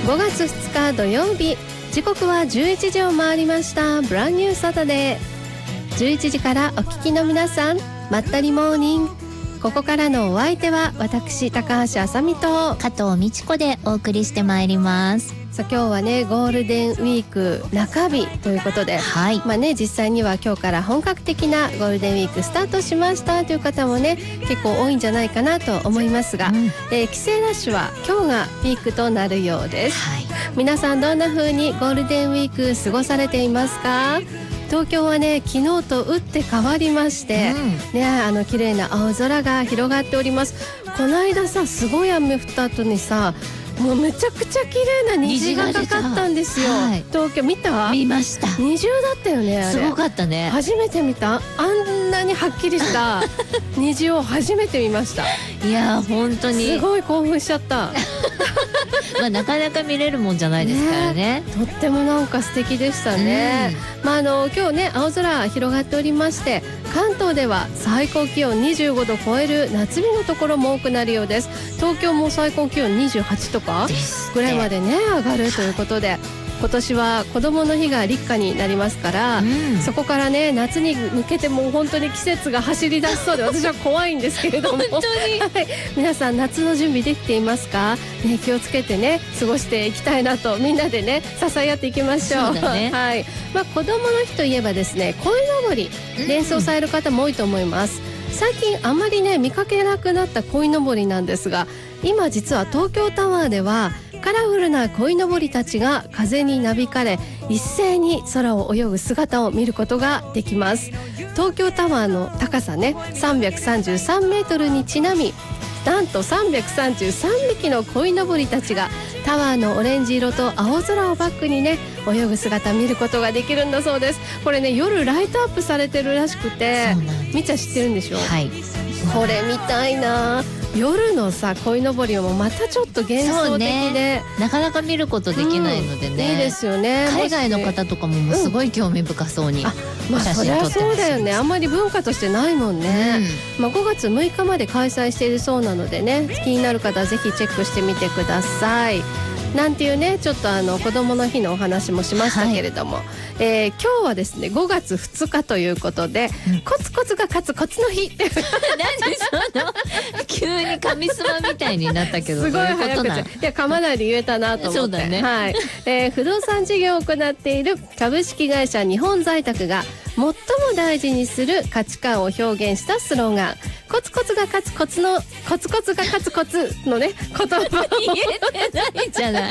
5月2日土曜日、時刻は11時を回りました。ブランニューサタデー、11時からお聞きの皆さん、まったりモーニング。ここからのお相手は私高橋あさみと加藤美智子でお送りしてまいります。 さあ今日はね、ゴールデンウィーク中日ということで、 はい、 実際には今日から本格的なゴールデンウィークスタートしましたという方もね、結構多いんじゃないかなと思いますが、帰省ラッシュは今日がピークとなるようです。はい、皆さんどんな風にゴールデンウィーク過ごされていますか？東京はね、昨日と打って変わりまして、綺麗な青空が広がっております。この間さ、すごい雨降った後にさ、もうめちゃくちゃ綺麗な虹がかかったんですよ。東京見た？見ました。二重だったよね。あれすごかったね。 初めて見た。あんなにはっきりした虹を初めて見ました。 いや本当にすごい興奮しちゃったなかなか見れるもんじゃないですからね。 とってもなんか素敵でしたね。今日ね、青空広がっておりまして、関東では最高気温25度超える夏日のところも多くなるようです。東京も最高気温28とかぐらいまでね、上がるということで、今年は子どもの日が立夏になりますから、そこからね、夏に向けてもう本当に季節が走り出しそうで、私は怖いんですけれども本当に、皆さん夏の準備できていますか？ね、気をつけてね、過ごしていきたいなと、みんなでね、支え合っていきましょう。そうだね。はい。子どもの日といえばですね、鯉のぼり連想される方も多いと思います。最近あまりね、見かけなくなった鯉のぼりなんですが、今実は東京タワーではカラフルな鯉のぼりたちが風になびかれ、一斉に空を泳ぐ姿を見ることができます。東京タワーの高さね、333メートルにちなみ、なんと333匹の鯉のぼりたちがタワーのオレンジ色と青空をバックにね、泳ぐ姿見ることができるんだそうです。これね、夜ライトアップされてるらしくて、みっちゃん知ってるんでしょ？はい。これ見たいな。夜のさ、鯉のぼりもまたちょっと幻想的で、 なかなか見ることできないのでね、 いいですよね。 海外の方とかもすごい興味深そうに写真撮ってます。 そりゃそうだよね。あんまり文化としてないもんね。5月6日まで開催しているそうなのでね、気になる方はぜひチェックしてみてください。なんていうね、ちょっと子どもの日のお話もしましたけれども、今日はですね、5月2日ということで、コツコツが勝つコツの日何その急に神スマみたいになったけど、 すごい早口。いや、噛まないで言えたなと思って。そうだね。はい。不動産事業を行っている株式会社日本在宅が最も大事にする価値観を表現したスローガン、コツコツが勝つコツのコツコツが勝つコツのね、言葉を言えてないじゃない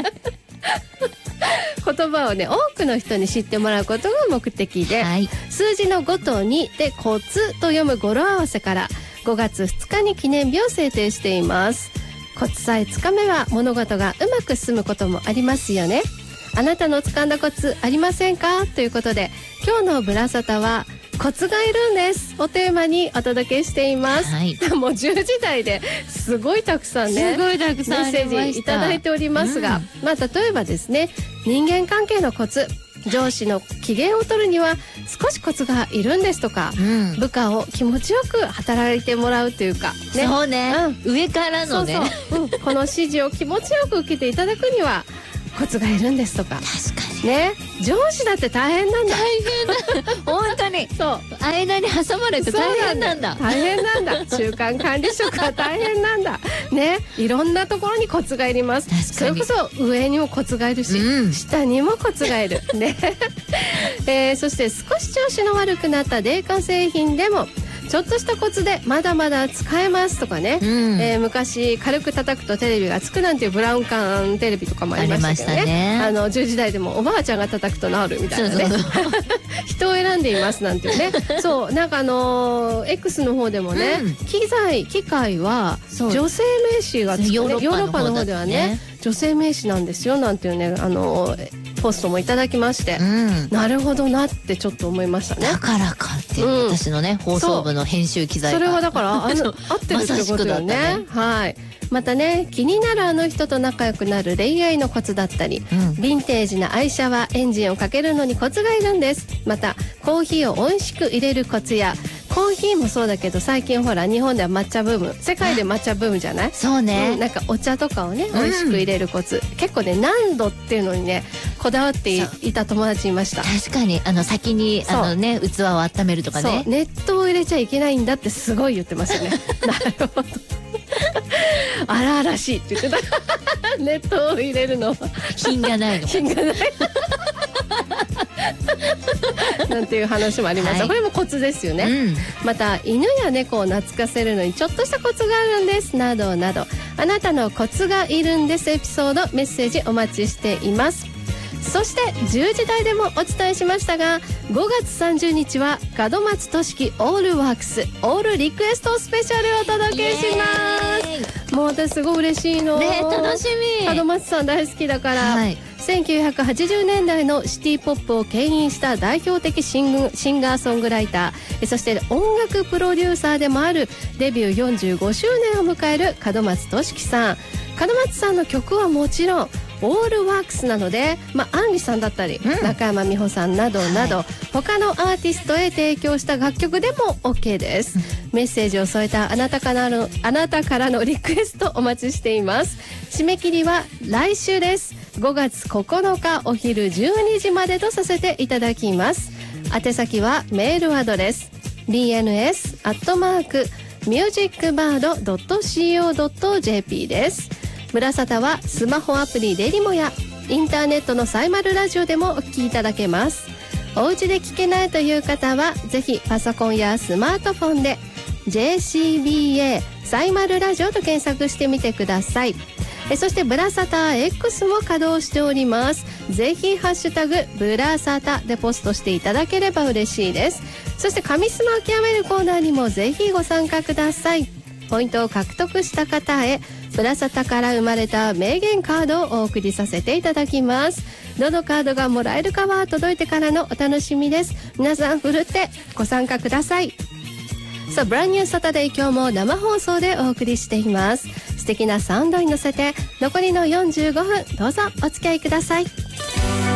言葉をね、多くの人に知ってもらうことが目的で、数字の5と2でコツと読む語呂合わせから5月2日に記念日を制定しています。コツさえつかめば物事がうまく進むこともありますよね。あなたの掴んだコツありませんか？ということで、今日のブラサタはコツがいるんですをテーマにお届けしています。もう10時台ですごいたくさんね、 すごいたくさんメッセージいただいておりますが、例えばですね、人間関係のコツ、上司の機嫌を取るには少しコツがいるんですとか、部下を気持ちよく働いてもらうというか、ね、 そうね、上からのね、 この指示を気持ちよく受けていただくにはコツがいるんですとか。 確かにね、上司だって大変なんだ。 大変だ本当に。そう間に挟まれて大変なんだ。 大変なんだ。中間管理職は大変なんだね。いろんなところにコツがいります。それこそ上にもコツがいるし、下にもコツがいるねそして少し調子の悪くなった電化製品でもちょっとしたコツでまだまだ使えますとかね、昔軽く叩くとテレビがつくなんていうブラウン管テレビとかもありましたけどね。10時台でもおばあちゃんが叩くと治るみたいなね。人を選んでいますなんていうね。そう、なんかX の方でもね、機械は女性名詞がつくね。ヨーロッパの方ではね、女性名詞なんですよなんていうね、ポストもいただきまして、なるほどなってちょっと思いましたね。 だからかっていう、私のね、放送部の編集機材がそれはだから合ってるってことよね。はい。またね、気になるあの人と仲良くなる恋愛のコツだったり、ヴィンテージな愛車はエンジンをかけるのにコツがいるんです。またコーヒーを美味しく入れるコツや、 コーヒーもそうだけど最近ほら日本では抹茶ブーム、世界で抹茶ブームじゃない？ そうね、 なんかお茶とかをね美味しく入れるコツ、結構ね何度っていうのにねこだわっていた友達いました。 確かに先に器を温めるとかね。 そう、熱湯を入れちゃいけないんだってすごい言ってますよね。なるほど。荒々しいって言ってた。熱湯を入れるのは品がないの。 品がない。なんていう話もありました、これもコツですよね、また犬や猫を懐かせるのにちょっとしたコツがあるんですなどなど、あなたのコツがいるんですエピソードメッセージお待ちしています。そして10時台でもお伝えしましたが、5月30日は門松俊樹オールワークスオールリクエストスペシャルをお届けします。もう私すごい嬉しいのね、楽しみ。 門松さん大好きだから、1980年代のシティポップを牽引した代表的シンガーソングライター、そして音楽プロデューサーでもあるデビュー45周年を迎える門松俊樹さん。門松さんの曲はもちろんオールワークスなので、アンリさんだったり、中山美穂さんなどなど、他のアーティストへ提供した楽曲でも OK です、メッセージを添えたあなたからのリクエストお待ちしています。締め切りは来週です。5月9日お昼12時までとさせていただきます。宛先はメールアドレス bns@musicbird.co.jp です。ムラサタはスマホアプリレリモやインターネットのサイマルラジオでもお聞きいただけます。お家で聞けないという方はぜひパソコンやスマートフォンで JCBA サイマルラジオと検索してみてください。そしてブラサタ X も稼働しております。ぜひハッシュタグブラサタでポストしていただければ嬉しいです。そして神スマを極めるコーナーにもぜひご参加ください。ポイントを獲得した方へブラサタから生まれた名言カードをお送りさせていただきます。どのカードがもらえるかは届いてからのお楽しみです。皆さんふるってご参加ください。さあ、ブランニューサタデー、今日も生放送でお送りしています。素敵なサウンドに乗せて残りの45分どうぞお付き合いください。